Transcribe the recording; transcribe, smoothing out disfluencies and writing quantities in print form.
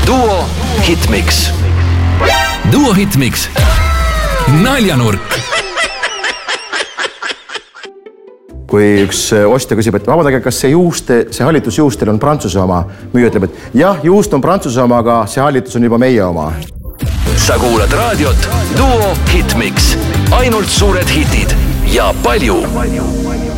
Duo Hitmix. Duo Hitmix. Naljanurk. Kui üks ostja küsib, et vabandage, kas see hallitusjuustel on Prantsuse oma? Müüja ütleb, et jah, juust on Prantsuse oma, aga see hallitus on juba meie oma. Sa kuulad raadiot Duo Hitmix. Ainult suured hitid ja palju.